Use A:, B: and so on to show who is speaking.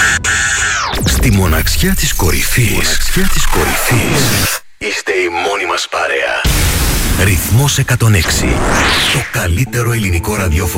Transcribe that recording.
A: Στη μοναξιά της κορυφής. Είστε η μόνη μας παρέα. Ρυθμός 106. Το καλύτερο ελληνικό ραδιόφωνο.